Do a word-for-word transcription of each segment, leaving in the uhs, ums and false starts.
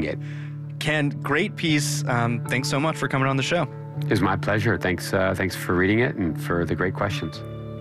making it. Ken, great piece. Um, thanks so much for coming on the show. It was my pleasure. Thanks, uh, thanks for reading it and for the great questions.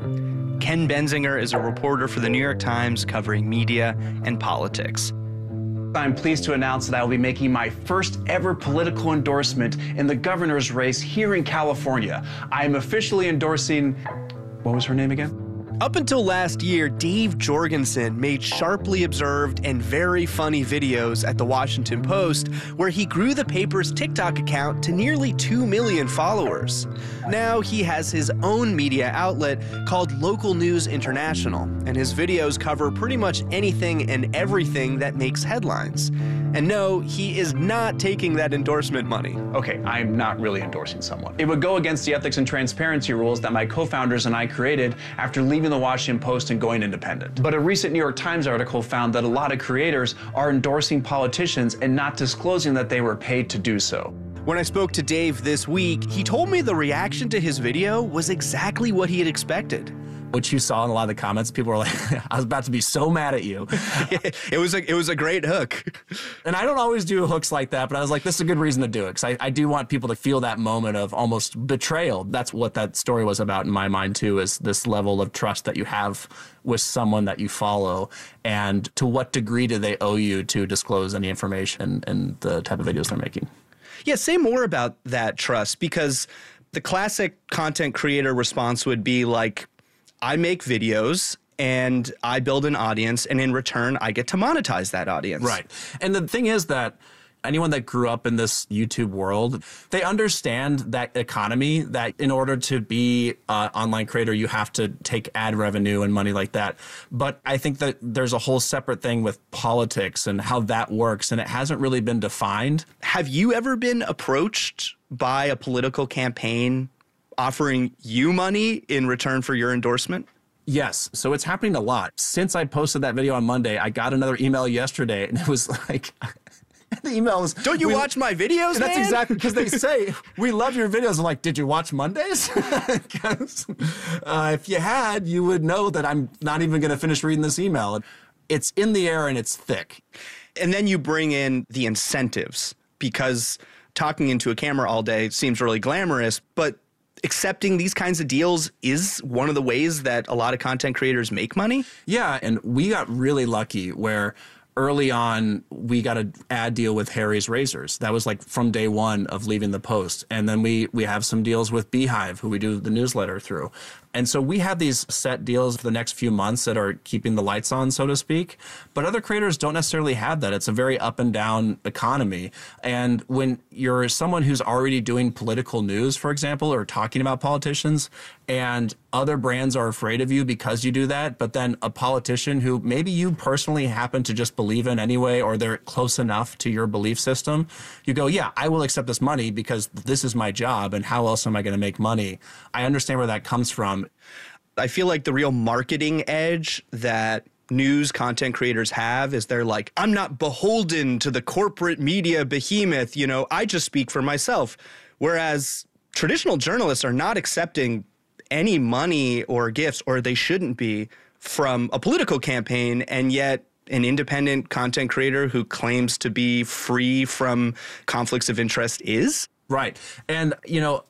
Ken Benzinger is a reporter for the New York Times covering media and politics. I'm pleased to announce that I will be making my first ever political endorsement in the governor's race here in California. I am officially endorsing, what was her name again? Up until last year, Dave Jorgensen made sharply observed and very funny videos at The Washington Post, where he grew the paper's TikTok account to nearly two million followers. Now he has his own media outlet called Local News International, and his videos cover pretty much anything and everything that makes headlines. And no, he is not taking that endorsement money. Okay, I'm not really endorsing someone. It would go against the ethics and transparency rules that my co-founders and I created after leaving the Washington Post and going independent. But a recent New York Times article found that a lot of creators are endorsing politicians and not disclosing that they were paid to do so. When I spoke to Dave this week, he told me the reaction to his video was exactly what he had expected. What you saw in a lot of the comments, people were like, I was about to be so mad at you. it was a, it was a great hook. And I don't always do hooks like that, but I was like, this is a good reason to do it, because I, I do want people to feel that moment of almost betrayal. That's what that story was about in my mind, too, is this level of trust that you have with someone that you follow, and to what degree do they owe you to disclose any information and the type of videos they're making. Yeah, say more about that trust, because the classic content creator response would be like, I make videos and I build an audience, and in return, I get to monetize that audience. Right. And the thing is that anyone that grew up in this YouTube world, they understand that economy, that in order to be an online creator, you have to take ad revenue and money like that. But I think that there's a whole separate thing with politics and how that works, and it hasn't really been defined. Have you ever been approached by a political campaign offering you money in return for your endorsement? Yes. So it's happening a lot. Since I posted that video on Monday, I got another email yesterday, and it was like... The email was, don't you we, watch my videos, That's man? exactly, because they say, we love your videos. I'm like, did you watch Mondays? Because uh, if you had, you would know that I'm not even going to finish reading this email. It's in the air and it's thick. And then you bring in the incentives, because talking into a camera all day seems really glamorous, but accepting these kinds of deals is one of the ways that a lot of content creators make money. Yeah, and we got really lucky where early on, we got an ad deal with Harry's Razors. That was like from day one of leaving the Post. And then we we have some deals with Beehive, who we do the newsletter through. And so we have these set deals for the next few months that are keeping the lights on, so to speak. But other creators don't necessarily have that. It's a very up and down economy. And when you're someone who's already doing political news, for example, or talking about politicians, and other brands are afraid of you because you do that, but then a politician who maybe you personally happen to just believe in anyway, or they're close enough to your belief system, you go, yeah, I will accept this money because this is my job, and how else am I going to make money? I understand where that comes from. I feel like the real marketing edge that news content creators have is they're like, I'm not beholden to the corporate media behemoth, you know, I just speak for myself. Whereas traditional journalists are not accepting any money or gifts, or they shouldn't be, from a political campaign, and yet an independent content creator who claims to be free from conflicts of interest is. Right. And, you know,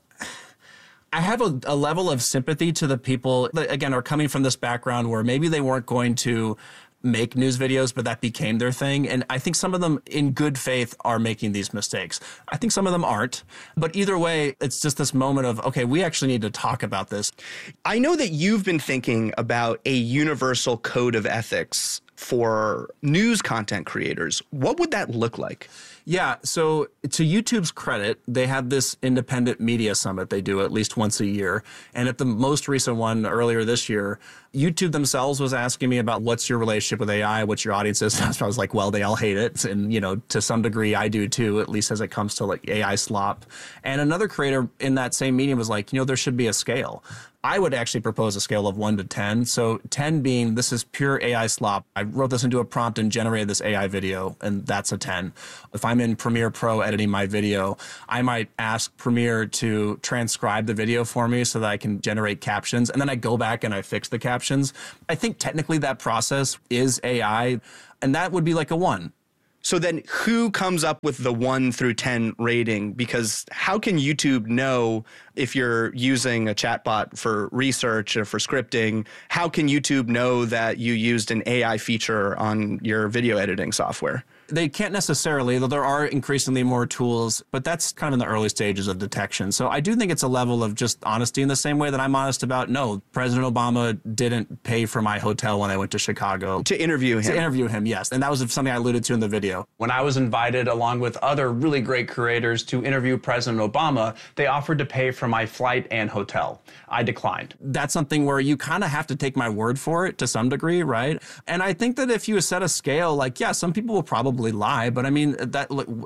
I have a, a level of sympathy to the people that, again, are coming from this background where maybe they weren't going to make news videos, but that became their thing. And I think some of them in good faith are making these mistakes. I think some of them aren't. But either way, it's just this moment of, okay, we actually need to talk about this. I know that you've been thinking about a universal code of ethics for news content creators. What would that look like? Yeah, so to YouTube's credit, they have this independent media summit they do at least once a year. And at the most recent one earlier this year, YouTube themselves was asking me about what's your relationship with A I, what's your audience is. So I was like, well, they all hate it. And, you know, to some degree, I do too, at least as it comes to like A I slop. And another creator in that same meeting was like, you know, there should be a scale. I would actually propose a scale of one to ten. So ten being this is pure A I slop. I wrote this into a prompt and generated this A I video, and that's a ten. If I'm in Premiere Pro editing my video, I might ask Premiere to transcribe the video for me so that I can generate captions, and then I go back and I fix the captions. I think technically that process is A I, and that would be like a one. So then who comes up with the one through ten rating? Because how can YouTube know if you're using a chatbot for research or for scripting? How can YouTube know that you used an A I feature on your video editing software? They can't necessarily, though there are increasingly more tools, but that's kind of in the early stages of detection. So I do think it's a level of just honesty in the same way that I'm honest about, no, President Obama didn't pay for my hotel when I went to Chicago. To interview him. To interview him, yes. And that was something I alluded to in the video. When I was invited, along with other really great creators, to interview President Obama, they offered to pay for my flight and hotel. I declined. That's something where you kind of have to take my word for it to some degree, right? And I think that if you set a scale, like, yeah, some people will probably lie, but I mean, that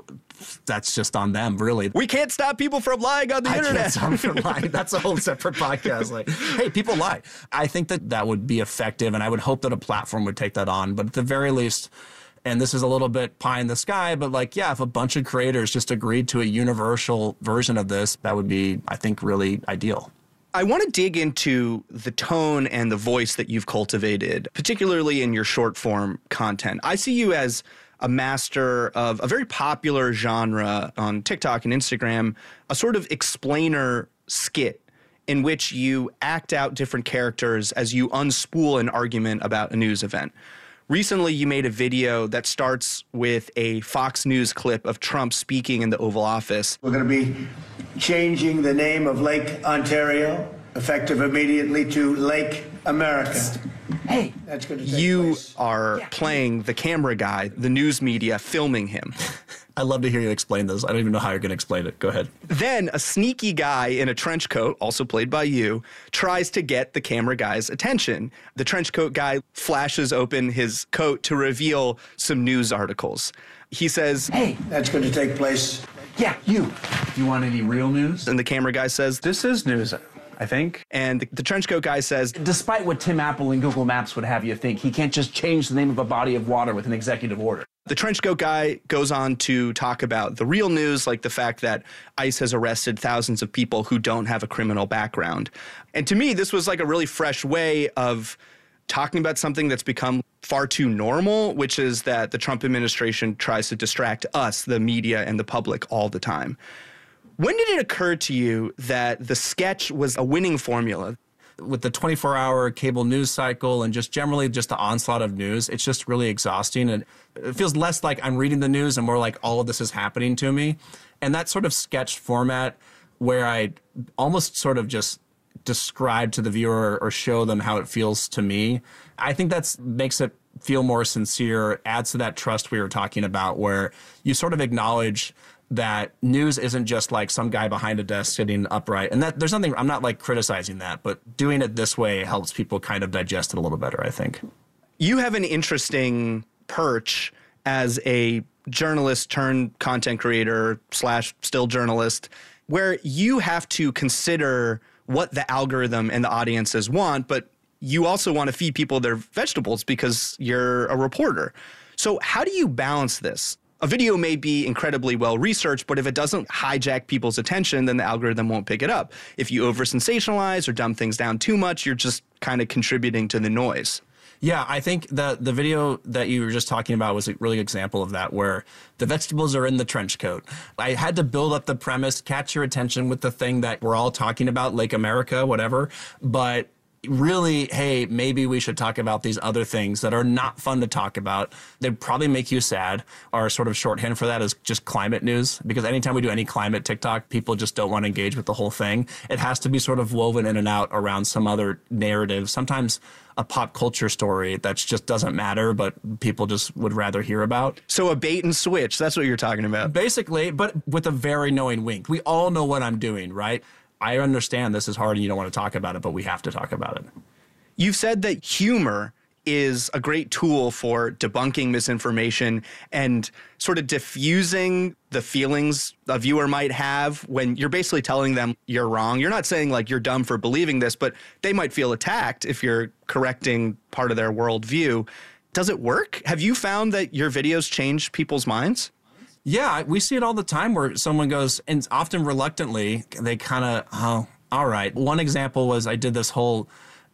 that's just on them, really. We can't stop people from lying on the I internet. Can't stop them from lying. That's a whole separate podcast. Like, hey, people lie. I think that that would be effective, and I would hope that a platform would take that on. But at the very least, and this is a little bit pie in the sky, but like, yeah, if a bunch of creators just agreed to a universal version of this, that would be, I think, really ideal. I want to dig into the tone and the voice that you've cultivated, particularly in your short form content. I see you as a master of a very popular genre on TikTok and Instagram, a sort of explainer skit in which you act out different characters as you unspool an argument about a news event. Recently, you made a video that starts with a Fox News clip of Trump speaking in the Oval Office. We're going to be changing the name of Lake Ontario, effective immediately, to Lake America. Hey, that's going to take You place. are Yeah. playing the camera guy, the news media, filming him. I'd love to hear you explain this. I don't even know how you're going to explain it. Go ahead. Then a sneaky guy in a trench coat, also played by you, tries to get the camera guy's attention. The trench coat guy flashes open his coat to reveal some news articles. He says, Hey, that's going to take place. Yeah, you. You want any real news? and the camera guy says, This is news, I think. and the, the trench coat guy says, Despite what Tim Apple and Google Maps would have you think, he can't just change the name of a body of water with an executive order. the trench coat guy goes on to talk about the real news, like the fact that ICE has arrested thousands of people who don't have a criminal background. And to me, this was like a really fresh way of talking about something that's become far too normal, which is that the Trump administration tries to distract us, the media and the public, all the time. When did it occur to you that the sketch was a winning formula? With the twenty-four hour cable news cycle and just generally just the onslaught of news, it's just really exhausting. And it feels less like I'm reading the news and more like all of this is happening to me. And that sort of sketch format where I almost sort of just describe to the viewer or show them how it feels to me, I think that's makes it feel more sincere, adds to that trust we were talking about, where you sort of acknowledge that news isn't just like some guy behind a desk sitting upright. And that there's nothing, I'm not like criticizing that, but doing it this way helps people kind of digest it a little better, I think. You have an interesting perch as a journalist turned content creator slash still journalist, where you have to consider what the algorithm and the audiences want, but you also want to feed people their vegetables because you're a reporter. So how do you balance this? A video may be incredibly well researched, but if it doesn't hijack people's attention, then the algorithm won't pick it up. If you over sensationalize or dumb things down too much, you're just kind of contributing to the noise. Yeah, I think the the video that you were just talking about was a really good example of that, where the vegetables are in the trench coat. I had to build up the premise, catch your attention with the thing that we're all talking about, Lake America, whatever. But really, hey, maybe we should talk about these other things that are not fun to talk about. They'd probably make you sad. Our sort of shorthand for that is just climate news, because anytime we do any climate TikTok, people just don't want to engage with the whole thing. It has to be sort of woven in and out around some other narrative, sometimes a pop culture story that just doesn't matter, but people just would rather hear about. So a bait and switch, that's what you're talking about. Basically, but with a very knowing wink. We all know what I'm doing, right? I understand this is hard and you don't want to talk about it, but we have to talk about it. You've said that humor is a great tool for debunking misinformation and sort of diffusing the feelings a viewer might have when you're basically telling them you're wrong. You're not saying like you're dumb for believing this, but they might feel attacked if you're correcting part of their worldview. Does it work? Have you found that your videos change people's minds? Yeah, we see it all the time where someone goes, and often reluctantly, they kind of, oh, all right. One example was I did this whole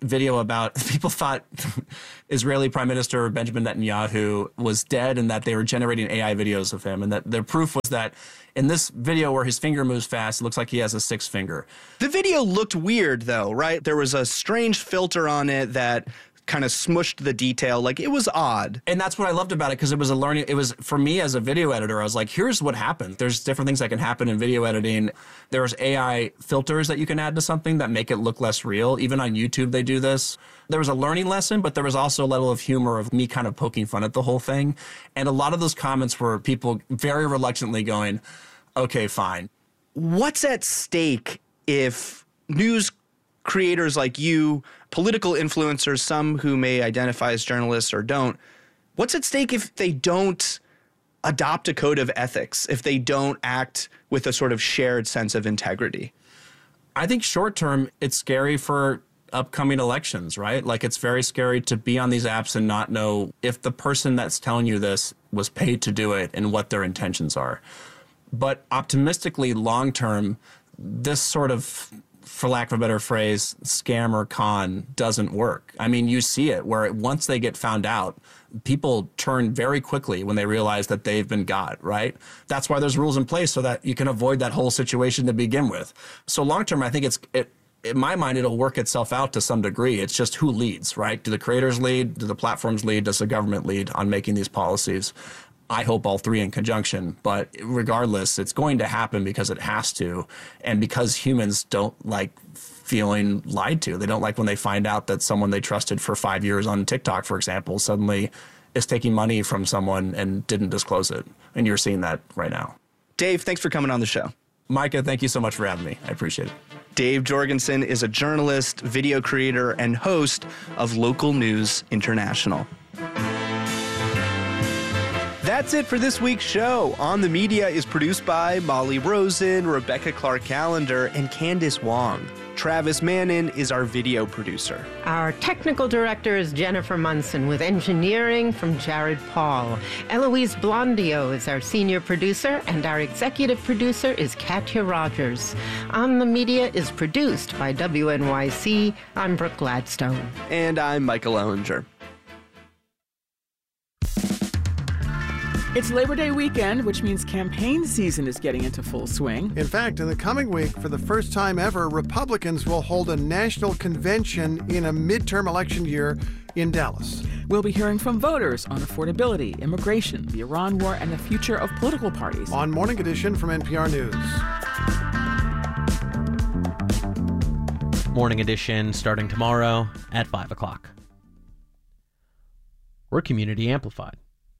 video about people thought Israeli Prime Minister Benjamin Netanyahu was dead and that they were generating A I videos of him. And that the proof was that in this video where his finger moves fast, it looks like he has a sixth finger. The video looked weird, though, right? There was a strange filter on it that kind of smushed the detail. Like, it was odd. And that's what I loved about it, because it was a learning. It was, for me as a video editor, I was like, here's what happens. There's different things that can happen in video editing. There's A I filters that you can add to something that make it look less real. Even on YouTube, they do this. There was a learning lesson, but there was also a level of humor of me kind of poking fun at the whole thing. And a lot of those comments were people very reluctantly going, okay, fine. What's at stake if news creators like you, political influencers, some who may identify as journalists or don't, what's at stake if they don't adopt a code of ethics, if they don't act with a sort of shared sense of integrity? I think short term, it's scary for upcoming elections, right? Like, it's very scary to be on these apps and not know if the person that's telling you this was paid to do it and what their intentions are. But optimistically, long term, this sort of, for lack of a better phrase, scam or con doesn't work. I mean, you see it where once they get found out, people turn very quickly when they realize that they've been got, right? That's why there's rules in place so that you can avoid that whole situation to begin with. So long term, I think it's, it, in my mind, it'll work itself out to some degree. It's just who leads, right? Do the creators lead? Do the platforms lead? Does the government lead on making these policies? I hope all three in conjunction, but regardless, it's going to happen because it has to, and because humans don't like feeling lied to. They don't like when they find out that someone they trusted for five years on TikTok, for example, suddenly is taking money from someone and didn't disclose it. And you're seeing that right now. Dave, thanks for coming on the show. Micah, thank you so much for having me. I appreciate it. Dave Jorgensen is a journalist, video creator, and host of Local News International. That's it for this week's show. On the Media is produced by Molly Rosen, Rebecca Clark-Callender, and Candice Wong. Travis Mannin is our video producer. Our technical director is Jennifer Munson, with engineering from Jared Paul. Eloise Blondio is our senior producer, and our executive producer is Katya Rogers. On the Media is produced by W N Y C. I'm Brooke Gladstone. And I'm Michael Ohinger. It's Labor Day weekend, which means campaign season is getting into full swing. In fact, in the coming week, for the first time ever, Republicans will hold a national convention in a midterm election year in Dallas. We'll be hearing from voters on affordability, immigration, the Iran war, and the future of political parties. On Morning Edition from N P R News. Morning Edition starting tomorrow at five o'clock. We're Community Amplified.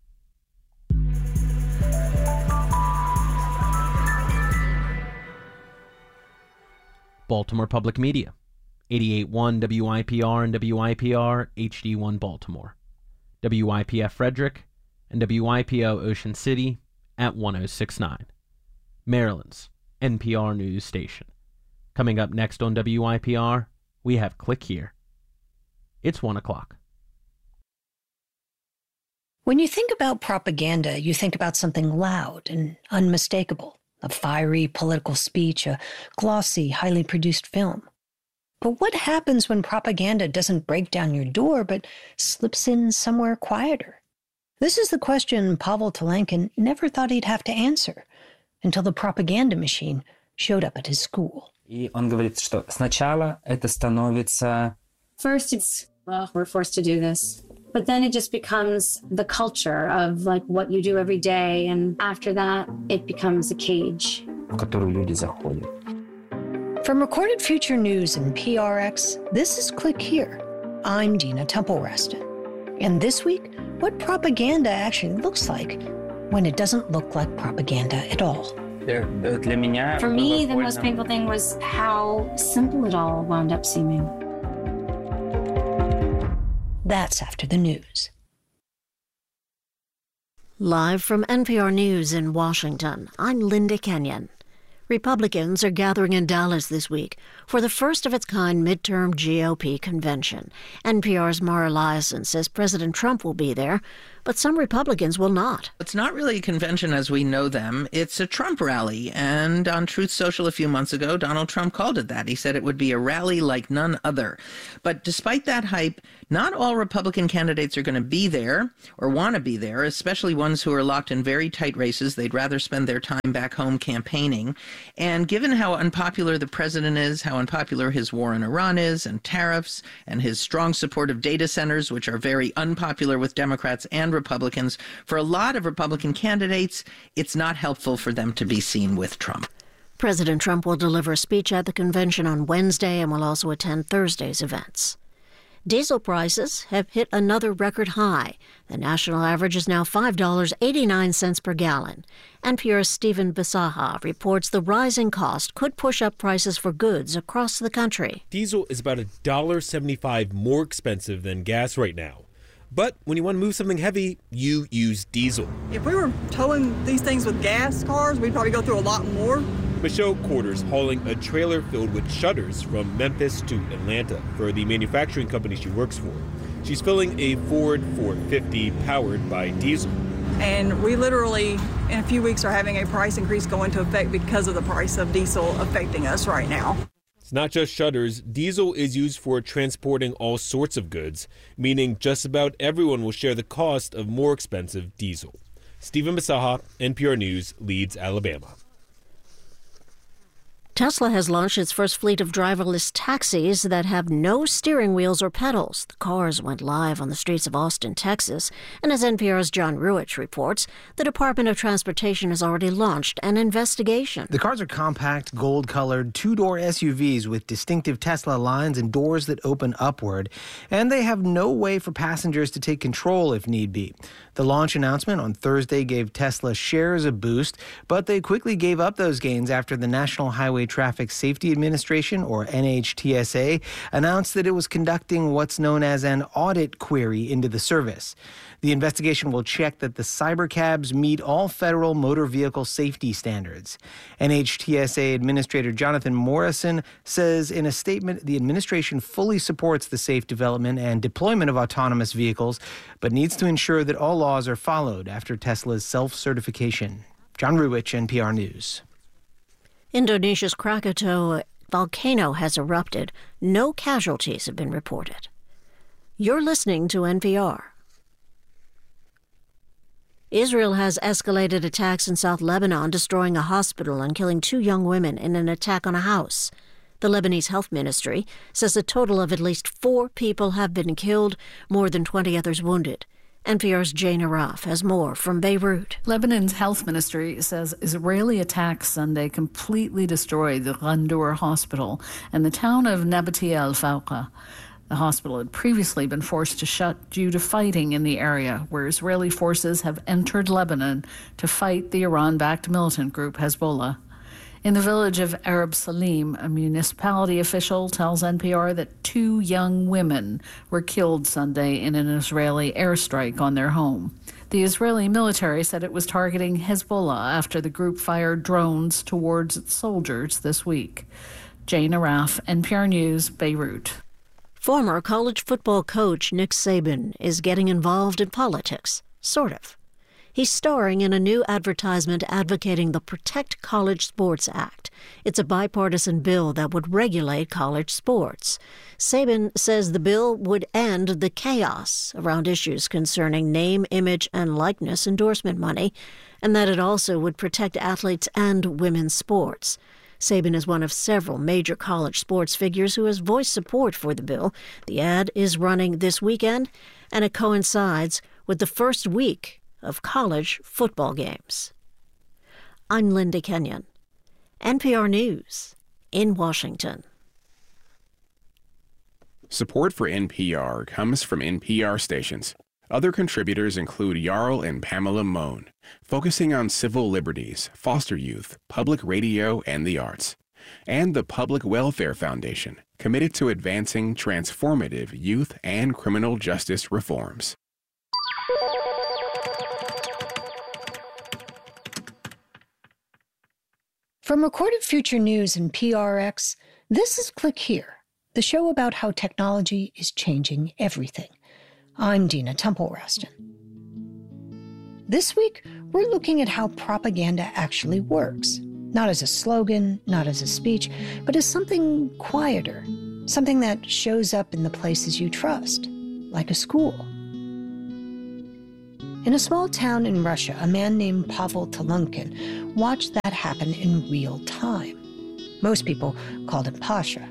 Baltimore Public Media, eighty-eight point one W I P R and W I P R H D one Baltimore, W I P F Frederick, and W I P O Ocean City at one oh six point nine. Maryland's N P R News Station. Coming up next on W I P R, we have Click Here. It's one o'clock. When you think about propaganda, you think about something loud and unmistakable. A fiery political speech, a glossy, highly produced film. But what happens when propaganda doesn't break down your door, but slips in somewhere quieter? This is the question Pavel Telenkin never thought he'd have to answer until the propaganda machine showed up at his school. И он говорит, что сначала это становится... First, it's, well, we're forced to do this. But then it just becomes the culture of like what you do every day. And after that, it becomes a cage. В которую люди заходят. From Recorded Future News and P R X, this is Click Here. I'm Dina Temple-Reston. And this week, what propaganda actually looks like when it doesn't look like propaganda at all. Для меня For me, the most painful thing was how simple it all wound up seeming. That's after the news. Live from N P R News in Washington, I'm Linda Kenyon. Republicans are gathering in Dallas this week for the first of its kind midterm G O P convention. N P R's Mara Liasson says President Trump will be there, but some Republicans will not. It's not really a convention as we know them. It's a Trump rally. And on Truth Social a few months ago, Donald Trump called it that. He said it would be a rally like none other. But despite that hype, not all Republican candidates are going to be there or want to be there, especially ones who are locked in very tight races. They'd rather spend their time back home campaigning. And given how unpopular the president is, how unpopular his war in Iran is, and tariffs, and his strong support of data centers, which are very unpopular with Democrats and Republicans, for a lot of Republican candidates, it's not helpful for them to be seen with Trump. President Trump will deliver a speech at the convention on Wednesday and will also attend Thursday's events. Diesel prices have hit another record high. The national average is now five dollars and eighty-nine cents per gallon. N P R's Stephen Bisaha reports the rising cost could push up prices for goods across the country. Diesel is about one dollar and seventy-five cents more expensive than gas right now. But when you want to move something heavy, you use diesel. If we were towing these things with gas cars, we'd probably go through a lot more. Michelle Quarters hauling a trailer filled with shutters from Memphis to Atlanta for the manufacturing company she works for. She's filling a Ford four fifty powered by diesel. And we literally, in a few weeks, are having a price increase go into effect because of the price of diesel affecting us right now. It's not just shutters. Diesel is used for transporting all sorts of goods, meaning just about everyone will share the cost of more expensive diesel. Stephen Bisaha, N P R News, Leeds, Alabama. Tesla has launched its first fleet of driverless taxis that have no steering wheels or pedals. The cars went live on the streets of Austin, Texas. And as N P R's John Ruich reports, the Department of Transportation has already launched an investigation. The cars are compact, gold-colored, two-door S U Vs with distinctive Tesla lines and doors that open upward. And they have no way for passengers to take control if need be. The launch announcement on Thursday gave Tesla shares a boost, but they quickly gave up those gains after the National Highway Traffic Safety Administration, or N H T S A, announced that it was conducting what's known as an audit query into the service. The investigation will check that the cybercabs meet all federal motor vehicle safety standards. N H T S A Administrator Jonathan Morrison says in a statement the administration fully supports the safe development and deployment of autonomous vehicles, but needs to ensure that all laws are followed after Tesla's self-certification. John Ruich, N P R News. Indonesia's Krakatoa volcano has erupted. No casualties have been reported. You're listening to N P R. Israel has escalated attacks in South Lebanon, destroying a hospital and killing two young women in an attack on a house. The Lebanese Health Ministry says a total of at least four people have been killed, more than twenty others wounded. N P R's Jane Araf has more from Beirut. Lebanon's health ministry says Israeli attacks Sunday completely destroyed the Ghandour hospital and the town of Nabati al-Fawqa. The hospital had previously been forced to shut due to fighting in the area, where Israeli forces have entered Lebanon to fight the Iran-backed militant group Hezbollah. In the village of Arab Salim, a municipality official tells N P R that two young women were killed Sunday in an Israeli airstrike on their home. The Israeli military said it was targeting Hezbollah after the group fired drones towards its soldiers this week. Jane Araf, N P R News, Beirut. Former college football coach Nick Saban is getting involved in politics, sort of. He's starring in a new advertisement advocating the Protect College Sports Act. It's a bipartisan bill that would regulate college sports. Saban says the bill would end the chaos around issues concerning name, image, and likeness endorsement money, and that it also would protect athletes and women's sports. Saban is one of several major college sports figures who has voiced support for the bill. The ad is running this weekend, and it coincides with the first week of college football games. I'm Linda Kenyon, N P R News in Washington. Support for N P R comes from N P R stations. Other contributors include Jarl and Pamela Mohn, focusing on civil liberties, foster youth, public radio, and the arts. And the Public Welfare Foundation, committed to advancing transformative youth and criminal justice reforms. From Recorded Future News and P R X, this is Click Here, the show about how technology is changing everything. I'm Dina Temple-Raston. This week, we're looking at how propaganda actually works. Not as a slogan, not as a speech, but as something quieter, something that shows up in the places you trust, like a school. In a small town in Russia, a man named Pavel Talunkin watched that happen in real time. Most people called him Pasha.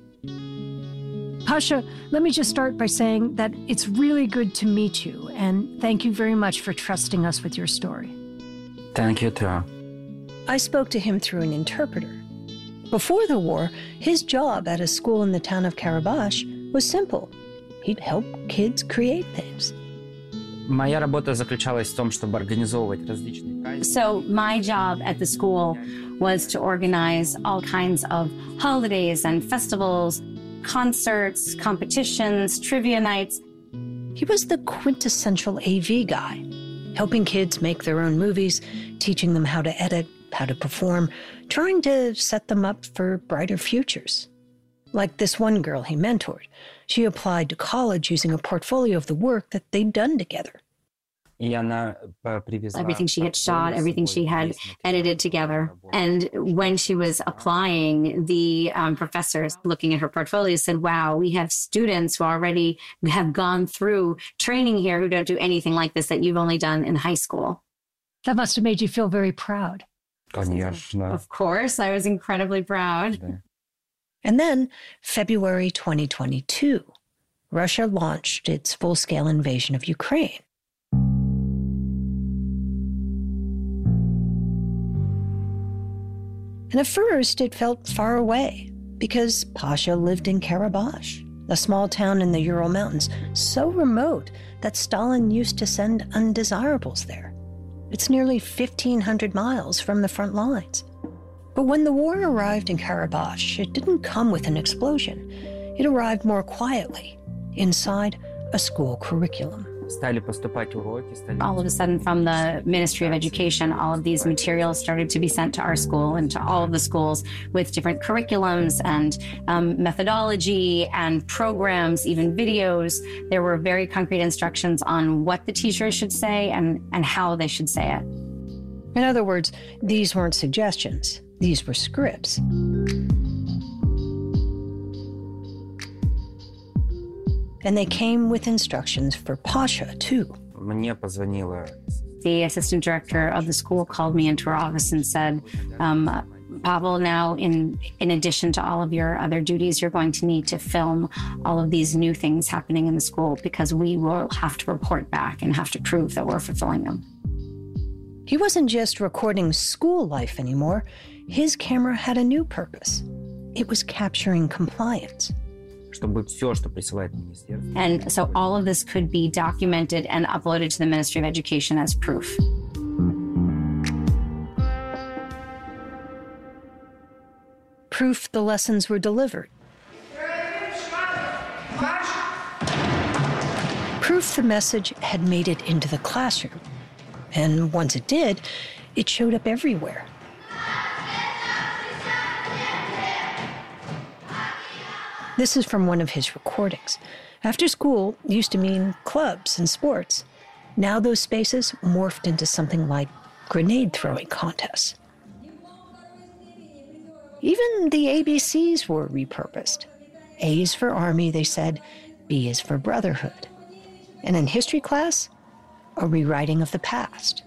Pasha, let me just start by saying that it's really good to meet you, and thank you very much for trusting us with your story. Thank you, too. I spoke to him through an interpreter. Before the war, his job at a school in the town of Karabash was simple. He'd help kids create things. Моя работа заключалась в том, чтобы организовывать различные праздники. So my job at the school was to organize all kinds of holidays and festivals, concerts, competitions, trivia nights. He was the quintessential A V guy, helping kids make their own movies, teaching them how to edit, how to perform, trying to set them up for brighter futures. Like this one girl he mentored. She applied to college using a portfolio of the work that they'd done together. Everything she had shot, everything she had edited together. And when she was applying, the um, professors looking at her portfolio said, wow, we have students who already have gone through training here who don't do anything like this that you've only done in high school. That must have made you feel very proud. Of course, I was incredibly proud. And then, February twenty twenty-two, Russia launched its full-scale invasion of Ukraine. And at first, it felt far away, because Pasha lived in Karabash, a small town in the Ural Mountains, so remote that Stalin used to send undesirables there. It's nearly fifteen hundred miles from the front lines. But when the war arrived in Karabash, it didn't come with an explosion. It arrived more quietly, inside a school curriculum. All of a sudden, from the Ministry of Education, all of these materials started to be sent to our school and to all of the schools with different curriculums and um, methodology and programs, even videos. There were very concrete instructions on what the teachers should say and, and how they should say it. In other words, these weren't suggestions. These were scripts. And they came with instructions for Pasha, too. The assistant director of the school called me into her office and said, um, Pavel, now in, in addition to all of your other duties, you're going to need to film all of these new things happening in the school because we will have to report back and have to prove that we're fulfilling them. He wasn't just recording school life anymore. His camera had a new purpose. It was capturing compliance. And so all of this could be documented and uploaded to the Ministry of Education as proof. Proof the lessons were delivered. Proof the message had made it into the classroom. And once it did, it showed up everywhere. This is from one of his recordings. After school used to mean clubs and sports. Now those spaces morphed into something like grenade throwing contests. Even the A B Cs were repurposed. A is for Army, they said. B is for Brotherhood. And in history class, a rewriting of the past.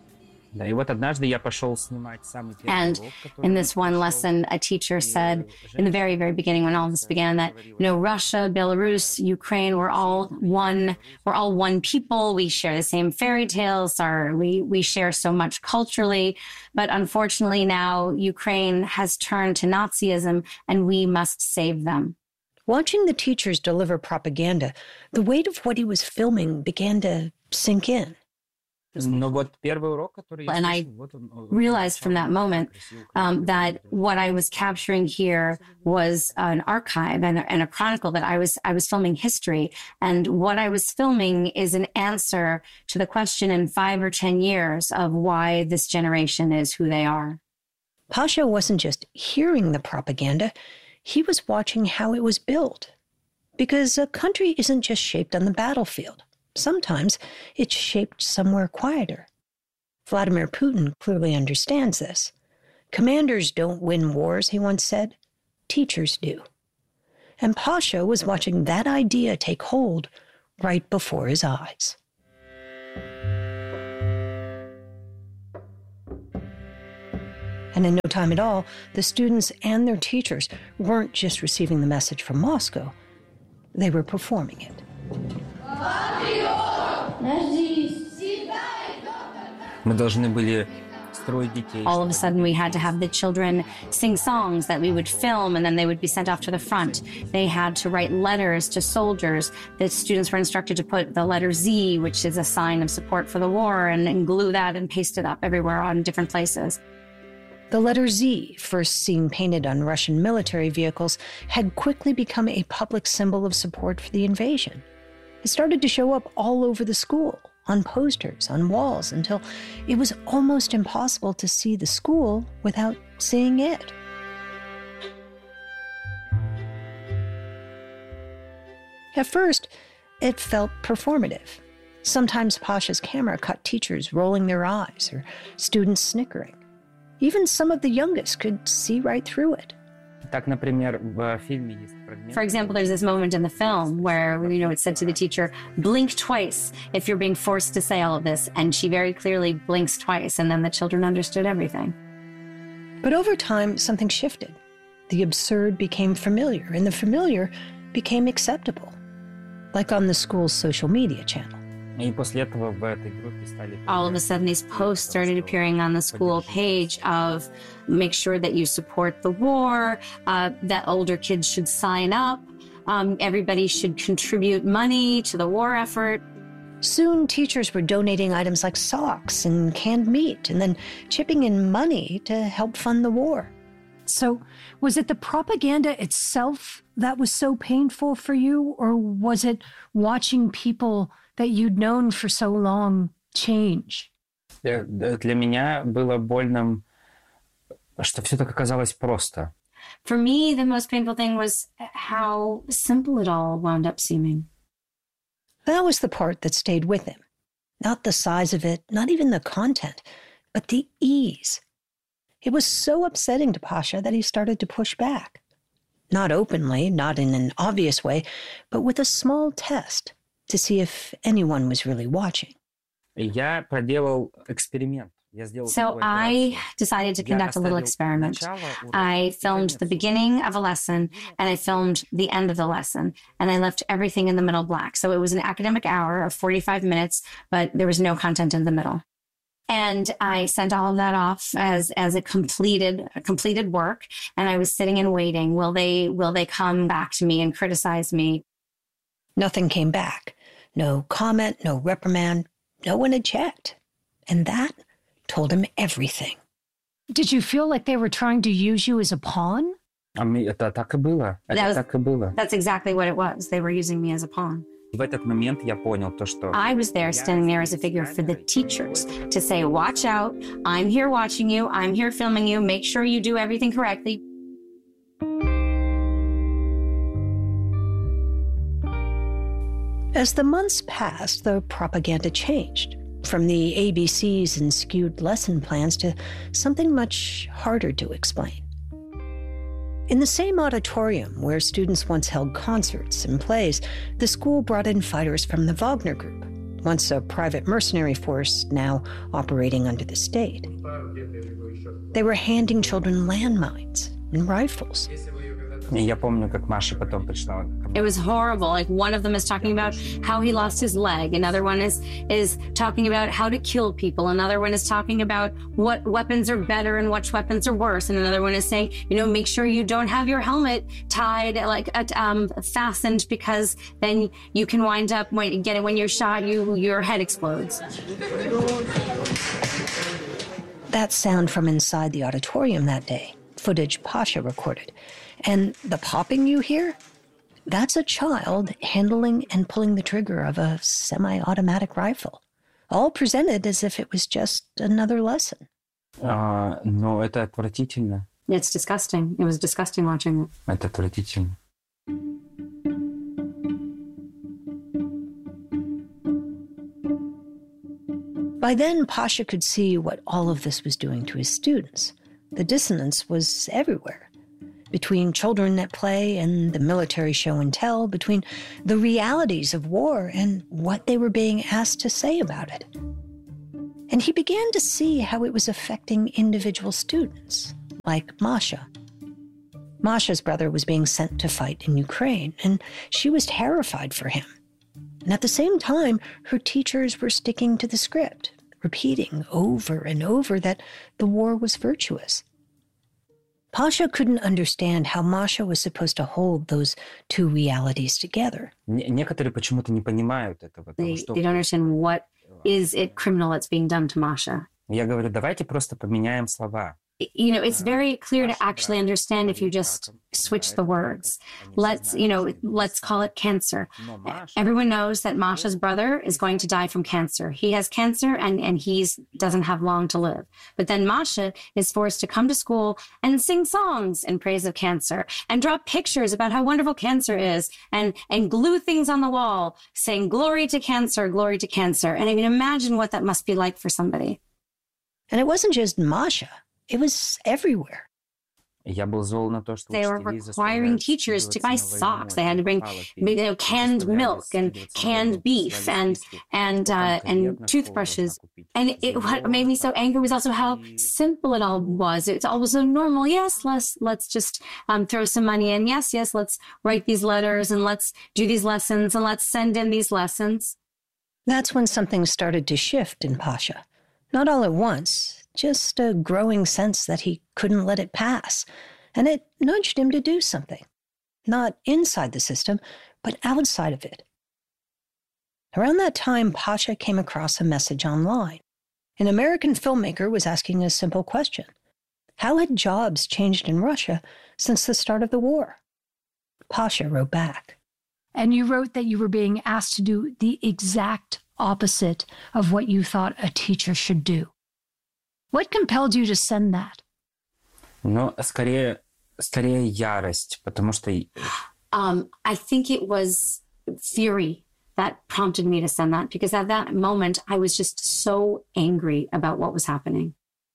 And in this one lesson, a teacher said in the very, very beginning when all this began that, you know, Russia, Belarus, Ukraine, we're all one, we're all one people. We share the same fairy tales. Our, we, we share so much culturally. But unfortunately now Ukraine has turned to Nazism and we must save them. Watching the teachers deliver propaganda, the weight of what he was filming began to sink in. And I realized from that moment um, that what I was capturing here was an archive and a, and a chronicle that I was I was filming history. And what I was filming is an answer to the question in five or ten years of why this generation is who they are. Pasha wasn't just hearing the propaganda, he was watching how it was built. Because a country isn't just shaped on the battlefield. Sometimes it's shaped somewhere quieter, Vladimir Putin clearly understands this. Commanders don't win wars, he once said. Teachers do. And Pasha was watching that idea take hold right before his eyes. And in no time at all, the students and their teachers weren't just receiving the message from Moscow, they were performing it. Мы должны были строить детей. All of a sudden, we had to have the children sing songs that we would film, and then they would be sent off to the front. They had to write letters to soldiers. The students were instructed to put the letter Z, which is a sign of support for the war, and, and glue that and paste it up everywhere on different places. The letter Z, first seen painted on Russian military vehicles, had quickly become a public symbol of support for the invasion. It started to show up all over the school, on posters, on walls, until it was almost impossible to see the school without seeing it. At first, it felt performative. Sometimes Pasha's camera caught teachers rolling their eyes or students snickering. Even some of the youngest could see right through it. Так, например, в фильме есть фрагмент. For example, there's this moment in the film where, you know, it said to the teacher, blink twice if you're being forced to say all of this. And she very clearly blinks twice, and then the children understood everything. But over time, something shifted. The absurd became familiar, and the familiar became acceptable, like on the school's social media channel. И после этого в этой группе стали... All of a sudden, these posts started appearing on the school page of make sure that you support the war, uh, that older kids should sign up, um, everybody should contribute money to the war effort. Soon, teachers were donating items like socks and canned meat, and then chipping in money to help fund the war. So, was it the propaganda itself that was so painful for you, or was it watching people that you'd known for so long change? Для меня было больным, что все так оказалось просто. For me, the most painful thing was how simple it all wound up seeming. That was the part that stayed with him. Not the size of it, not even the content, but the ease. It was so upsetting to Pasha that he started to push back. Not openly, not in an obvious way, but with a small test to see if anyone was really watching. Я проделал эксперимент. So I decided to conduct a little experiment. I filmed the beginning of a lesson, and I filmed the end of the lesson, and I left everything in the middle black. So it was an academic hour of forty-five minutes, but there was no content in the middle. And I sent all of that off as, as a completed, a completed work, and I was sitting and waiting. Will they, will they come back to me and criticize me? Nothing came back. No comment, no reprimand. No one had checked. And that told him everything. Did you feel like they were trying to use you as a pawn? Это так и было. Это так и было. That's exactly what it was. They were using me as a pawn. В этот момент я понял то, что... I was there, standing there as a figure for the teachers to say, watch out, I'm here watching you, I'm here filming you, make sure you do everything correctly. As the months passed, the propaganda changed. From the A B Cs and skewed lesson plans to something much harder to explain. In the same auditorium where students once held concerts and plays, the school brought in fighters from the Wagner Group, once a private mercenary force, now operating under the state. They were handing children landmines and rifles. Я помню, как Маша потом пришла. It was horrible. Like, one of them is talking about how he lost his leg. Another one is is talking about how to kill people. Another one is talking about what weapons are better and which weapons are worse. And another one is saying, you know, make sure you don't have your helmet tied, like um, fastened, because then you can wind up when get it when you're shot, you your head explodes. That sound from inside the auditorium that day, footage Pasha recorded. And the popping you hear? That's a child handling and pulling the trigger of a semi-automatic rifle, all presented as if it was just another lesson. Uh, no, это отвратительно. It's disgusting. It was disgusting watching it. Это отвратительно. By By then, Pasha could see what all of this was doing to his students. The dissonance was everywhere. Between children at play and the military show and tell, between the realities of war and what they were being asked to say about it. And he began to see how it was affecting individual students, like Masha. Masha's brother was being sent to fight in Ukraine, and she was terrified for him. And at the same time, her teachers were sticking to the script, repeating over and over that the war was virtuous. Pasha couldn't understand how Masha was supposed to hold those two realities together. Некоторые почему-то не понимают этого. They, they don't understand what is it criminal that's being done to Masha. Я говорю, давайте просто поменяем слова. You know, it's very clear to actually understand if you just switch the words. Let's, you know, let's call it cancer. Everyone knows that Masha's brother is going to die from cancer. He has cancer and, and he doesn't have long to live. But then Masha is forced to come to school and sing songs in praise of cancer and draw pictures about how wonderful cancer is and, and glue things on the wall saying, glory to cancer, glory to cancer. And I mean, imagine what that must be like for somebody. And it wasn't just Masha. It was everywhere. Я был зол на то, что They were requiring teachers to buy socks. They had to bring, you know, canned milk and canned beef and and uh, and toothbrushes. And it, what made me so angry was also how simple it all was. It's all so normal. Yes, let's let's just um, throw some money in. Yes, yes, let's write these letters and let's do these lessons and let's send in these lessons. That's when something started to shift in Pasha. Not all at once. Just a growing sense that he couldn't let it pass, and it nudged him to do something, not inside the system, but outside of it. Around that time, Pasha came across a message online. An American filmmaker was asking a simple question. How had jobs changed in Russia since the start of the war? Pasha wrote back. And you wrote that you were being asked to do the exact opposite of what you thought a teacher should do. What compelled you to send that? Но скорее, скорее ярость, потому что... Um, I think it was fury that prompted me to send that, because at that moment, I was just so angry about what was happening.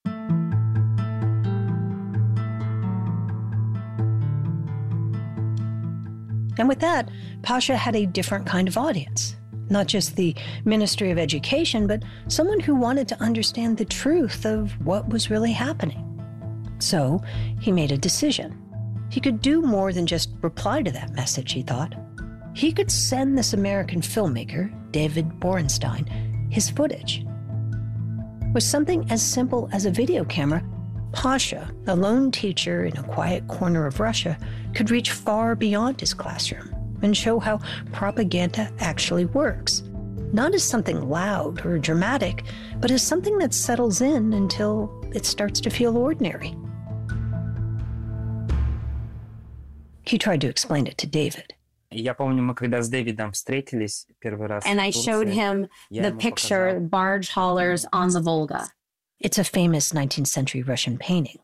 And with that, Pasha had a different kind of audience. Not just the Ministry of Education, but someone who wanted to understand the truth of what was really happening. So he made a decision. He could do more than just reply to that message, he thought. He could send this American filmmaker, David Borenstein, his footage. With something as simple as a video camera, Pasha, a lone teacher in a quiet corner of Russia, could reach far beyond his classroom and show how propaganda actually works, not as something loud or dramatic, but as something that settles in until it starts to feel ordinary. He tried to explain it to David. Я помню, мы когда с Дэвидом встретились первый раз. And I showed him the picture, barge haulers on the Volga. It's a famous nineteenth century Russian painting.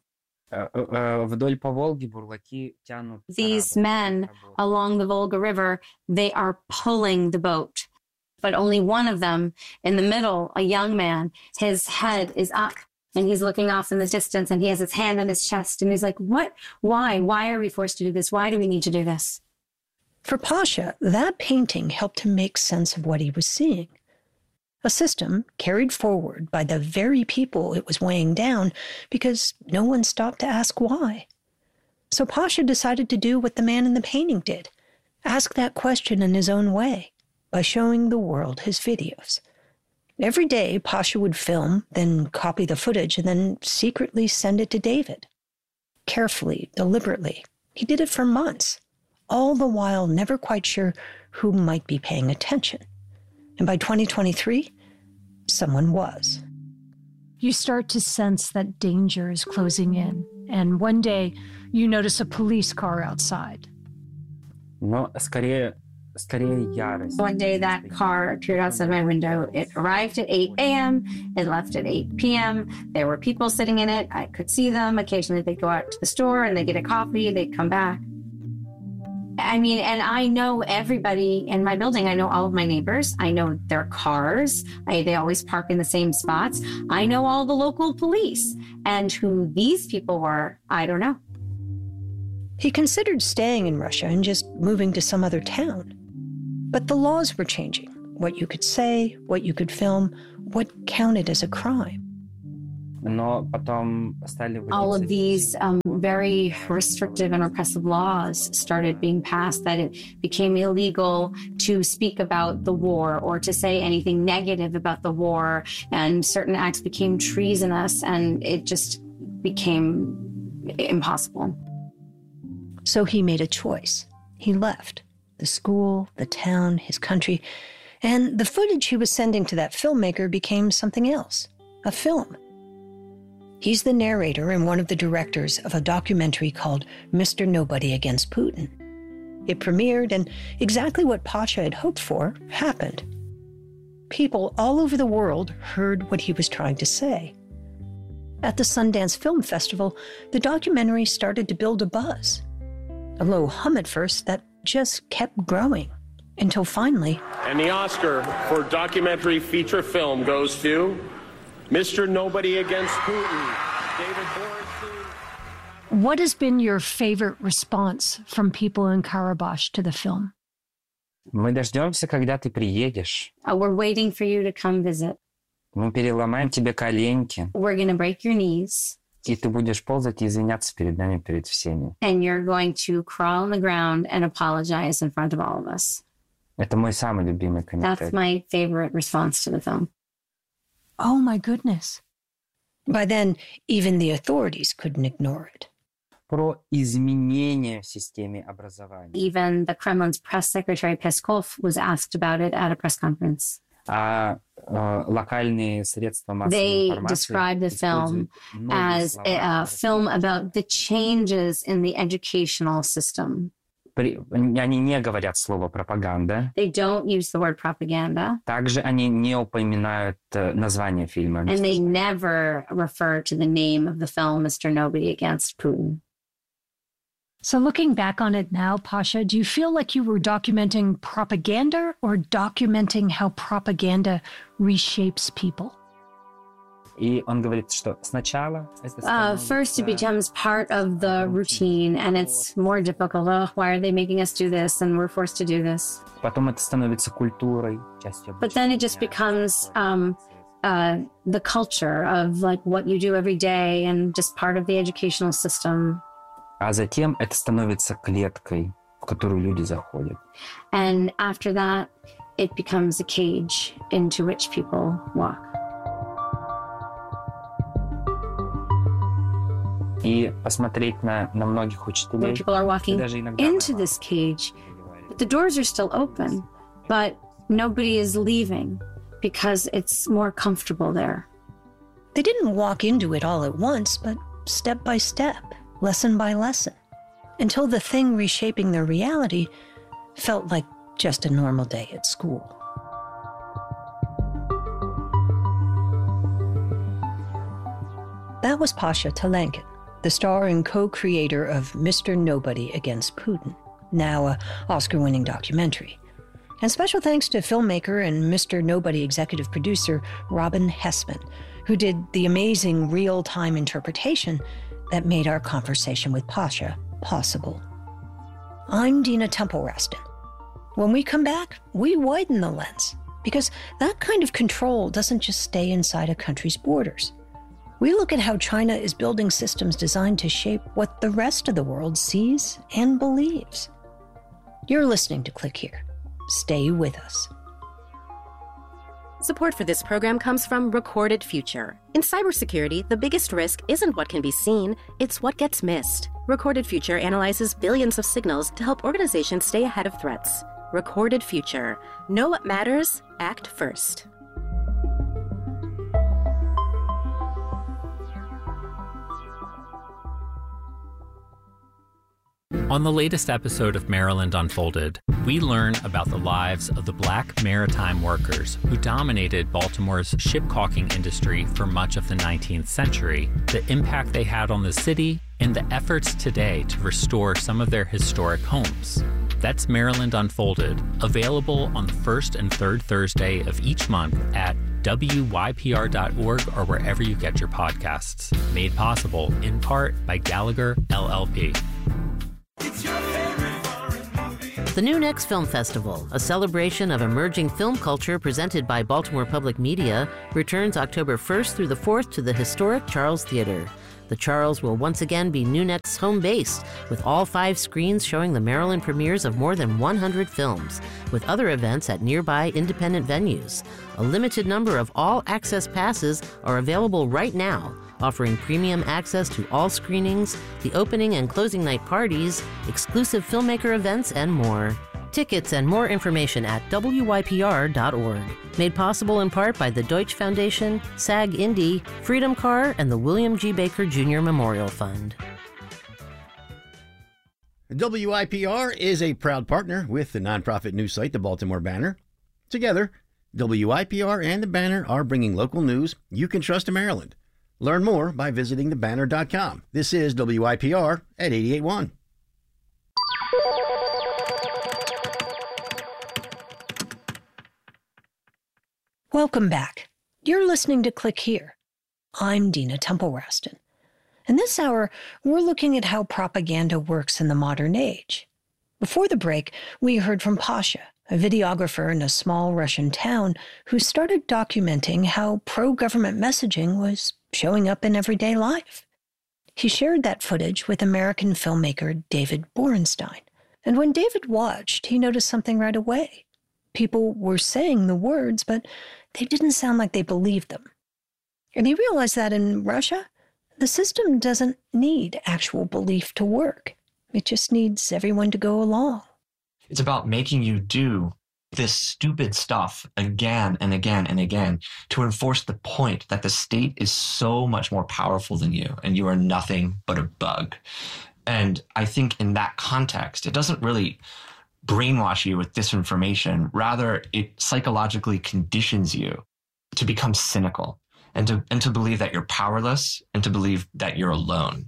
These men along the Volga River, they are pulling the boat. But only one of them, in the middle, a young man, his head is up and he's looking off in the distance and he has his hand on his chest and he's like, what? Why? Why are we forced to do this? Why do we need to do this? For Pasha, that painting helped him make sense of what he was seeing. A system carried forward by the very people it was weighing down because no one stopped to ask why. So Pasha decided to do what the man in the painting did, ask that question in his own way by showing the world his videos. Every day, Pasha would film, then copy the footage, and then secretly send it to David. Carefully, deliberately, he did it for months, all the while never quite sure who might be paying attention. And by twenty twenty-three, someone was. You start to sense that danger is closing in, and one day you notice a police car outside. Но скорее, скорее ярость. One day that car appeared outside my window. It arrived at eight a.m. It left at eight p.m. There were people sitting in it. I could see them. Occasionally they'd go out to the store and they'd get a coffee. They'd come back. I mean, and I know everybody in my building. I know all of my neighbors. I know their cars. I, they always park in the same spots. I know all the local police. And who these people were, I don't know. He considered staying in Russia and just moving to some other town. But the laws were changing. What you could say, what you could film, what counted as a crime. All of these um, very restrictive and repressive laws started being passed, that it became illegal to speak about the war or to say anything negative about the war, and certain acts became treasonous, and it just became impossible. So he made a choice. He left the school, the town, his country, and the footage he was sending to that filmmaker became something else, a film. He's the narrator and one of the directors of a documentary called Mister Nobody Against Putin. It premiered, and exactly what Pasha had hoped for happened. People all over the world heard what he was trying to say. At the Sundance Film Festival, the documentary started to build a buzz. A low hum at first that just kept growing, until finally... And the Oscar for documentary feature film goes to Mister Nobody Against Putin, David Borenstein. What has been your favorite response from people in Karabakh to the film? Мы дождемся, когда ты приедешь. Uh, we're waiting for you to come visit. Мы переломаем тебе коленки. We're going to break your knees. И ты будешь ползать и извиняться перед нами, перед всеми. And you're going to crawl on the ground and apologize in front of all of us. Это мой самый любимый комментарий. That's my favorite response to the film. Oh my goodness. By then, even the authorities couldn't ignore it. Про изменения в системе образования. Even the Kremlin's press secretary Peskov was asked about it at a press conference. А uh, локальные средства массовой They информации described the film as a, a film about the changes in the educational system. При, они не говорят слово пропаганда. They don't use the word propaganda. Также они не упоминают uh, название фильма. And they never refer to the name of the film, Mister Nobody Against Putin. So looking back on it now, Pasha, do you feel like you were documenting propaganda or documenting how propaganda reshapes people? И он говорит, что сначала... Uh, first, it becomes part of the routine, and it's more difficult. Oh, why are they making us do this? And we're forced to do this. Потом это становится культурой, частью. But then it just becomes um, uh, the culture of like what you do every day and just part of the educational system. А затем это становится клеткой, в которую люди заходят. And after that, it becomes a cage into which people walk. И посмотреть на, на многих учителей. When people are walking into this cage, the doors are still open, but nobody is leaving because it's more comfortable there. They didn't walk into it all at once, but step by step, lesson by lesson, until the thing reshaping their reality felt like just a normal day at school. That was Pasha Telenkin, the star and co-creator of Mister Nobody Against Putin, now an Oscar-winning documentary. And special thanks to filmmaker and Mister Nobody executive producer Robin Hessman, who did the amazing real-time interpretation that made our conversation with Pasha possible. I'm Dina Temple-Raston. When we come back, we widen the lens, because that kind of control doesn't just stay inside a country's borders. We look at how China is building systems designed to shape what the rest of the world sees and believes. You're listening to Click Here. Stay with us. Support for this program comes from Recorded Future. In cybersecurity, the biggest risk isn't what can be seen, it's what gets missed. Recorded Future analyzes billions of signals to help organizations stay ahead of threats. Recorded Future. Know what matters, act first. On the latest episode of Maryland Unfolded, we learn about the lives of the Black maritime workers who dominated Baltimore's ship-caulking industry for much of the nineteenth century, the impact they had on the city, and the efforts today to restore some of their historic homes. That's Maryland Unfolded, available on the first and third Thursday of each month at W Y P R dot org or wherever you get your podcasts. Made possible, in part, by Gallagher, L L P. The New Next Film Festival, a celebration of emerging film culture presented by Baltimore Public Media, returns October first through the fourth to the historic Charles Theater. The Charles will once again be New Next's home base, with all five screens showing the Maryland premieres of more than one hundred films, with other events at nearby independent venues. A limited number of all-access passes are available right now, offering premium access to all screenings, the opening and closing night parties, exclusive filmmaker events, and more. Tickets and more information at W Y P R dot org. Made possible in part by the Deutsch Foundation, SAG Indy, Freedom Car, and the William G. Baker Junior Memorial Fund. W I P R is a proud partner with the nonprofit news site, the Baltimore Banner. Together, W I P R and the Banner are bringing local news you can trust to Maryland. Learn more by visiting the banner dot com. This is W I P R at eighty-eight point one. Welcome back. You're listening to Click Here. I'm Dina Temple-Raston. In this hour, we're looking at how propaganda works in the modern age. Before the break, we heard from Pasha, a videographer in a small Russian town who started documenting how pro-government messaging was showing up in everyday life. He shared that footage with American filmmaker David Borenstein. And when David watched, he noticed something right away. People were saying the words, but they didn't sound like they believed them. And he realized that in Russia, the system doesn't need actual belief to work. It just needs everyone to go along. It's about making you do this stupid stuff again and again and again to enforce the point that the state is so much more powerful than you and you are nothing but a bug. And I think in that context, it doesn't really brainwash you with disinformation. Rather, it psychologically conditions you to become cynical and to, and to believe that you're powerless and to believe that you're alone.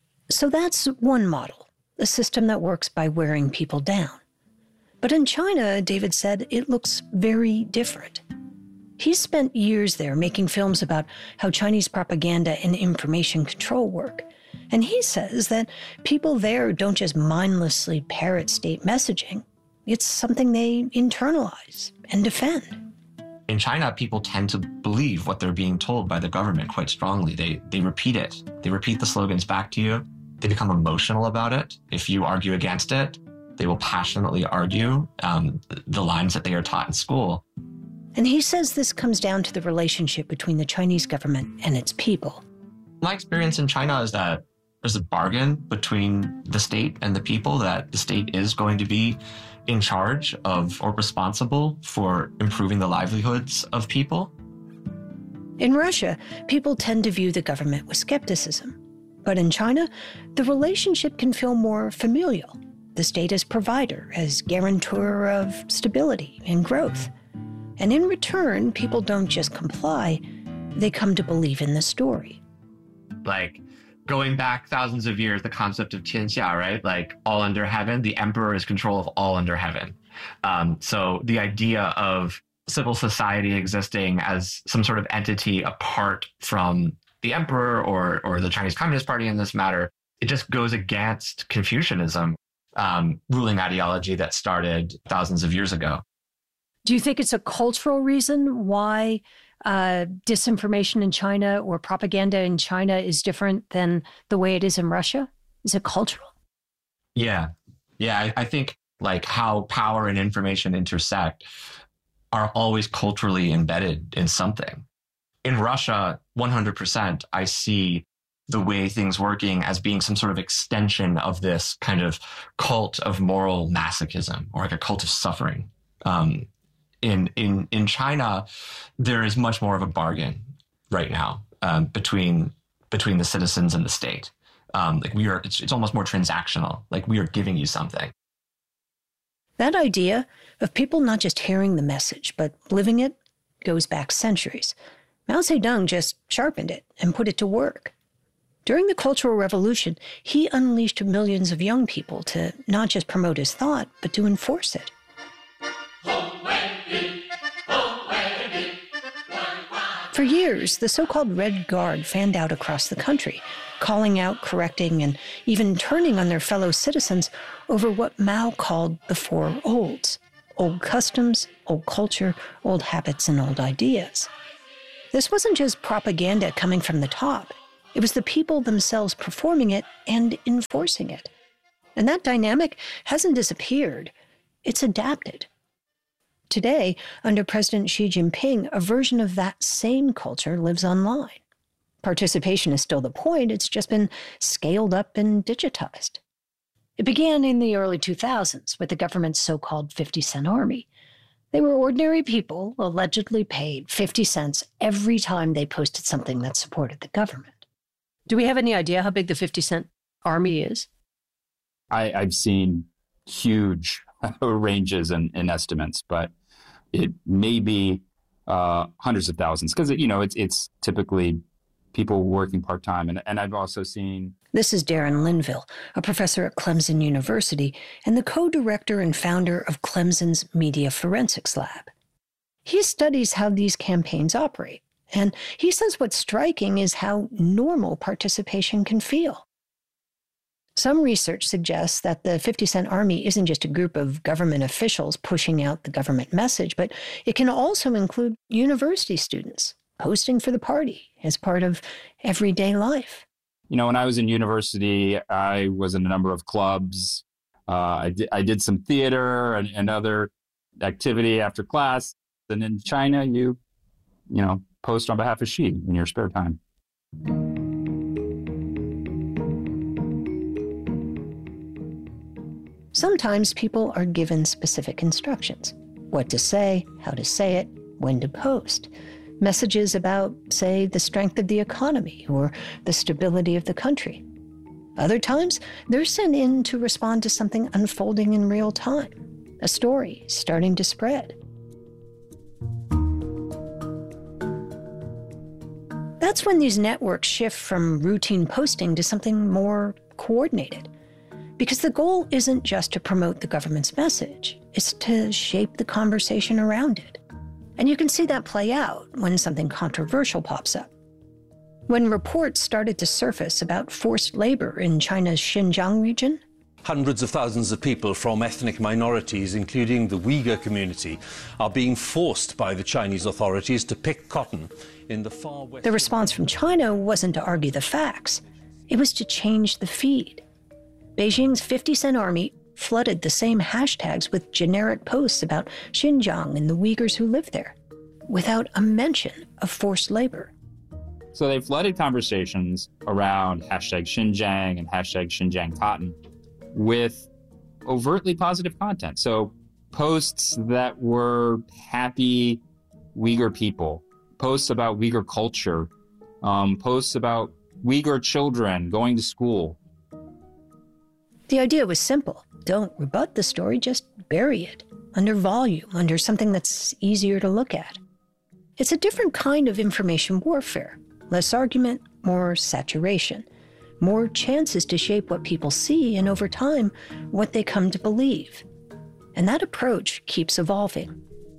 So that's one model, a system that works by wearing people down. But in China, David said, it looks very different. He's spent years there making films about how Chinese propaganda and information control work. And he says that people there don't just mindlessly parrot state messaging. It's something they internalize and defend. In China, people tend to believe what they're being told by the government quite strongly. They they repeat it. They repeat the slogans back to you. They become emotional about it. If you argue against it, they will passionately argue um, the lines that they are taught in school. And he says this comes down to the relationship between the Chinese government and its people. My experience in China is that there's a bargain between the state and the people, that the state is going to be in charge of or responsible for improving the livelihoods of people. In Russia, people tend to view the government with skepticism. But in China, the relationship can feel more familial. The state as provider, as guarantor of stability and growth. And in return, people don't just comply, they come to believe in the story. Like, going back thousands of years, the concept of Qianxia, right? Like, all under heaven, the emperor is control of all under heaven. Um, so the idea of civil society existing as some sort of entity apart from the emperor or or the Chinese Communist Party in this matter, it just goes against Confucianism, um, ruling ideology that started thousands of years ago. Do you think it's a cultural reason why uh, disinformation in China or propaganda in China is different than the way it is in Russia? Is it cultural? Yeah. Yeah, I, I think like how power and information intersect are always culturally embedded in something. In Russia, one hundred percent, I see the way things working as being some sort of extension of this kind of cult of moral masochism or like a cult of suffering. Um, in in in China, there is much more of a bargain right now um, between between the citizens and the state. Um, like we are, it's, it's almost more transactional. Like we are giving you something. That idea of people not just hearing the message, but living it, goes back centuries. Mao Zedong just sharpened it and put it to work. During the Cultural Revolution, he unleashed millions of young people to not just promote his thought, but to enforce it. For years, the so-called Red Guard fanned out across the country, calling out, correcting, and even turning on their fellow citizens over what Mao called the Four Olds: old customs, old culture, old habits, and old ideas. This wasn't just propaganda coming from the top. It was the people themselves performing it and enforcing it. And that dynamic hasn't disappeared. It's adapted. Today, under President Xi Jinping, a version of that same culture lives online. Participation is still the point, it's just been scaled up and digitized. It began in the early two thousands with the government's so-called fifty cent army. They were ordinary people allegedly paid fifty cents every time they posted something that supported the government. Do we have any idea how big the fifty cent army is? I, I've seen huge ranges in, in estimates, but it may be uh, hundreds of thousands because, you know, it's it's typically people working part-time. And, and I've also seen... This is Darren Linville, a professor at Clemson University and the co-director and founder of Clemson's Media Forensics Lab. He studies how these campaigns operate, and he says what's striking is how normal participation can feel. Some research suggests that the fifty cent army isn't just a group of government officials pushing out the government message, but it can also include university students posting for the party as part of everyday life. You know, when I was in university, I was in a number of clubs. Uh, I, did, I did some theater and, and other activity after class. And in China, you, you know, post on behalf of Xi in your spare time. Sometimes people are given specific instructions: what to say, how to say it, when to post. Messages about, say, the strength of the economy or the stability of the country. Other times, they're sent in to respond to something unfolding in real time, a story starting to spread. That's when these networks shift from routine posting to something more coordinated. Because the goal isn't just to promote the government's message, it's to shape the conversation around it. And you can see that play out when something controversial pops up. When reports started to surface about forced labor in China's Xinjiang region, hundreds of thousands of people from ethnic minorities, including the Uyghur community, are being forced by the Chinese authorities to pick cotton in the far west. The response from China wasn't to argue the facts. It was to change the feed. Beijing's fifty cent army flooded the same hashtags with generic posts about Xinjiang and the Uyghurs who live there, without a mention of forced labor. So they flooded conversations around hashtag Xinjiang and hashtag Xinjiang cotton with overtly positive content. So posts that were happy Uyghur people, posts about Uyghur culture, um, posts about Uyghur children going to school. The idea was simple. Don't rebut the story, just bury it under volume, under something that's easier to look at. It's a different kind of information warfare. Less argument, more saturation, more chances to shape what people see and, over time, what they come to believe. And that approach keeps evolving.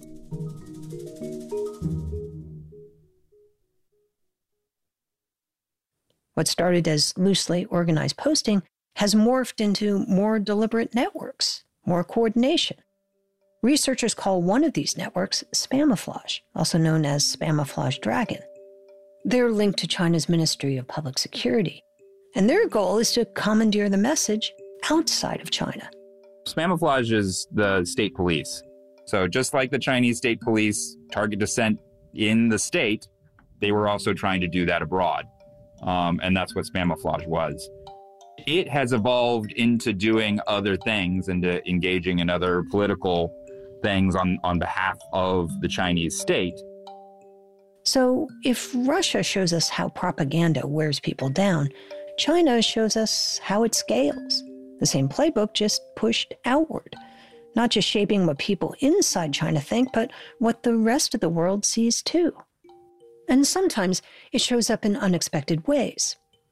What started as loosely organized posting has morphed into more deliberate networks, more coordination. Researchers call one of these networks Spamouflage, also known as Spamouflage Dragon. They're linked to China's Ministry of Public Security, and their goal is to commandeer the message outside of China. Spamouflage is the state police. So just like the Chinese state police target dissent in the state, they were also trying to do that abroad. Um, and that's what Spamouflage was. It has evolved into doing other things, into engaging in other political things on, on behalf of the Chinese state. So if Russia shows us how propaganda wears people down, China shows us how it scales. The same playbook, just pushed outward. Not just shaping what people inside China think, but what the rest of the world sees too. And sometimes it shows up in unexpected ways.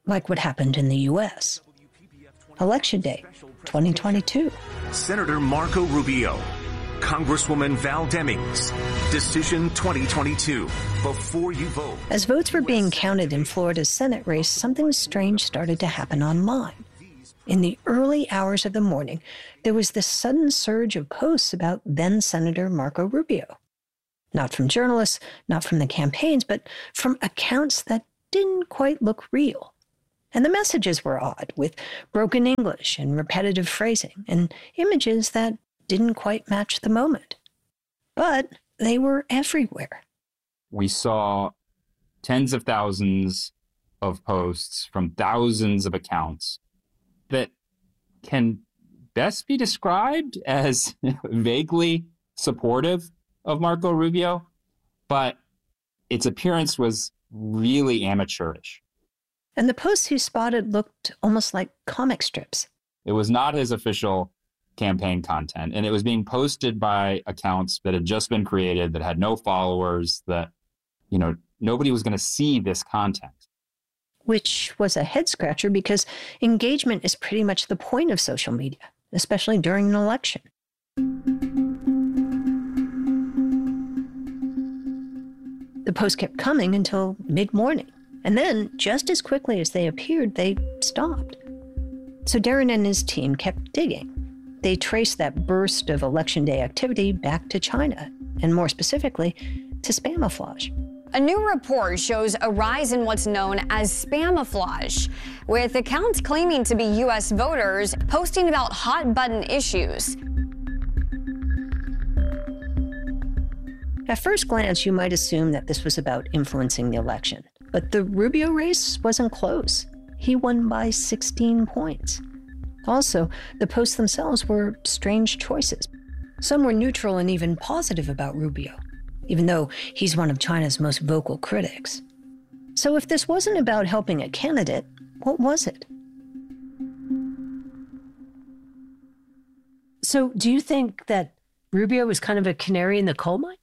like what happened in the U S. Election Day, twenty twenty-two. Senator Marco Rubio, Congresswoman Val Demings, decision twenty twenty-two. Before you vote. As votes were being counted in Florida's Senate race, something strange started to happen online. In the early hours of the morning, there was this sudden surge of posts about then-Senator Marco Rubio. Not from journalists, not from the campaigns, but from accounts that didn't quite look real. And the messages were odd, with broken English and repetitive phrasing, and images that didn't quite match the moment. But they were everywhere. We saw tens of thousands of posts from thousands of accounts that can best be described as vaguely supportive of Marco Rubio, but its appearance was really amateurish. And the posts he spotted looked almost like comic strips. It was not his official campaign content, and it was being posted by accounts that had just been created, that had no followers, that, you know, nobody was going to see this content. Which was a head-scratcher because engagement is pretty much the point of social media, especially during an election. The posts kept coming until mid-morning, and then, just as quickly as they appeared, they stopped. So Darren and his team kept digging. They traced that burst of Election Day activity back to China, and more specifically, to Spamouflage. A new report shows a rise in what's known as Spamouflage, with accounts claiming to be U S voters posting about hot-button issues. At first glance, you might assume that this was about influencing the election, but the Rubio race wasn't close. He won by sixteen points. Also, the posts themselves were strange choices. Some were neutral and even positive about Rubio, even though he's one of China's most vocal critics. So if this wasn't about helping a candidate, what was it? So do you think that Rubio was kind of a canary in the coal mine?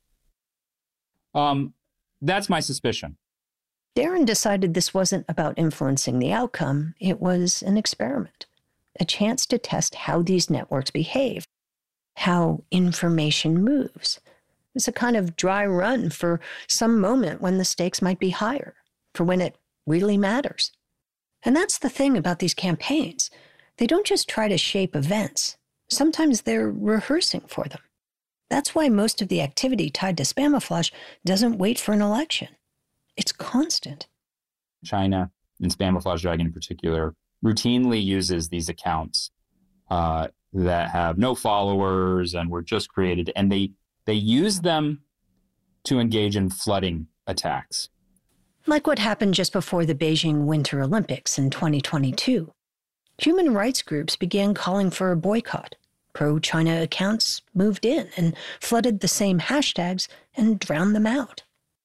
Um, that's my suspicion. Darren decided this wasn't about influencing the outcome. It was an experiment, a chance to test how these networks behave, how information moves. It's a kind of dry run for some moment when the stakes might be higher, for when it really matters. And that's the thing about these campaigns. They don't just try to shape events. Sometimes they're rehearsing for them. That's why most of the activity tied to Spamouflage doesn't wait for an election. It's constant. China, and Spamouflage Dragon in particular, routinely uses these accounts uh, that have no followers and were just created, and they They use them to engage in flooding attacks. Like what happened just before the Beijing Winter Olympics in twenty twenty-two. Human rights groups began calling for a boycott. Pro-China accounts moved in and flooded the same hashtags and drowned them out.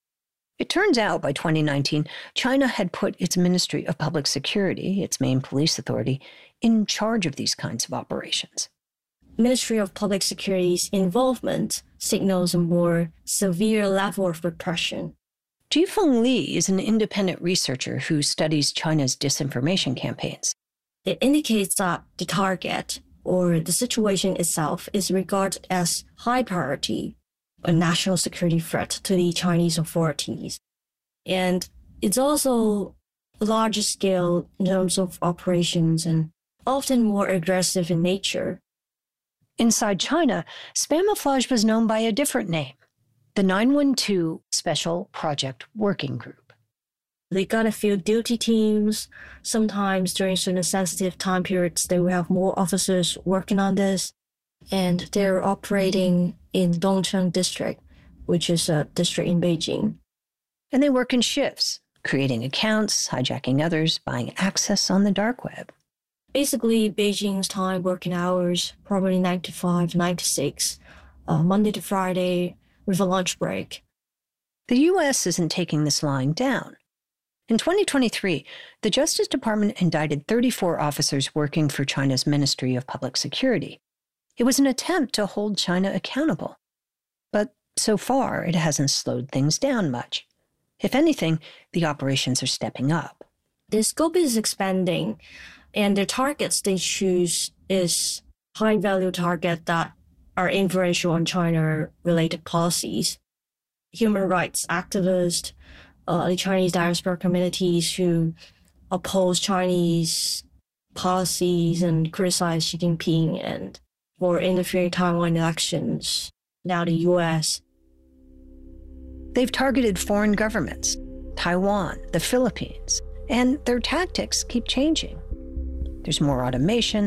It turns out by twenty nineteen, China had put its Ministry of Public Security, its main police authority, in charge of these kinds of operations. Ministry of Public Security's involvement signals a more severe level of repression. Jifeng Li is an independent researcher who studies China's disinformation campaigns. It indicates that the target or the situation itself is regarded as high priority, a national security threat to the Chinese authorities. And it's also larger scale in terms of operations and often more aggressive in nature. Inside China, Spamouflage was known by a different name, the nine one two Special Project Working Group. They got a few duty teams. Sometimes during certain sensitive time periods, they will have more officers working on this. And they're operating in Dongcheng District, which is a district in Beijing. And they work in shifts, creating accounts, hijacking others, buying access on the dark web. Basically, Beijing's time working hours, probably nine to five, nine to six, uh, Monday to Friday, with a lunch break. The U S isn't taking this lying down. In twenty twenty-three, the Justice Department indicted thirty-four officers working for China's Ministry of Public Security. It was an attempt to hold China accountable. But so far, it hasn't slowed things down much. If anything, the operations are stepping up. The scope is expanding, and the targets they choose is high-value targets that are influential on China-related policies. Human rights activists, uh, the Chinese diaspora communities who oppose Chinese policies and criticize Xi Jinping and for interfering Taiwan elections, now the U S. They've targeted foreign governments, Taiwan, the Philippines, and their tactics keep changing. There's more automation,